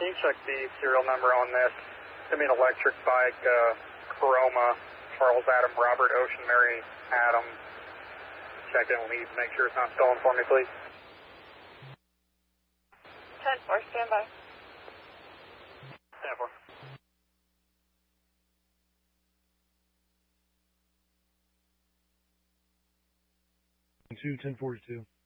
Can you check the serial number on this? Give me an electric bike, Coroma, Charles Adam, Robert, Ocean Mary, Adam. Check in lead, make sure it's not stolen for me, please. 10-4, stand by. 10-4. 2, 1042.